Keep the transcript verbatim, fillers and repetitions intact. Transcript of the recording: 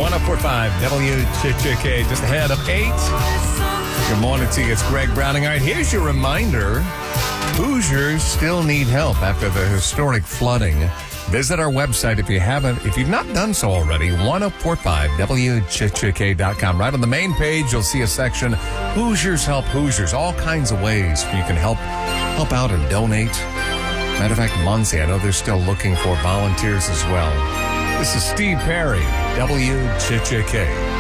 one oh four point five W Ch Ch K, just ahead of eight. Good morning to you. It's Greg Browning. All right, here's your reminder. Hoosiers still need help after the historic flooding. Visit our website if you haven't, if you've not done so already, ten forty-five W Ch Ch K dot com. Right on the main page, you'll see a section, Hoosiers Help Hoosiers. All kinds of ways you can help, help out and donate. Matter of fact, Muncie, I know they're still looking for volunteers as well. This is Steve Perry, W Ch Ch K.